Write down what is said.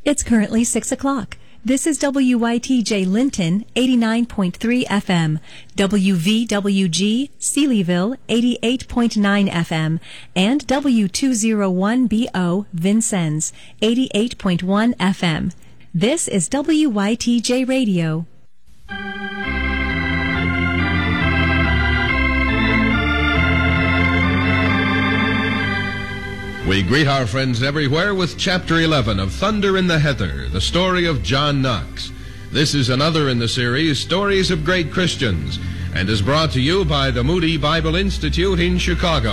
It's currently 6 o'clock. This is WYTJ Linton, 89.3 FM, WVWG Sealyville, 88.9 FM, and W201BO Vincennes, 88.1 FM. This is WYTJ Radio. We greet our friends everywhere with Chapter 11 of Thunder in the Heather, the story of John Knox. This is another in the series, Stories of Great Christians, and is brought to you by the Moody Bible Institute in Chicago.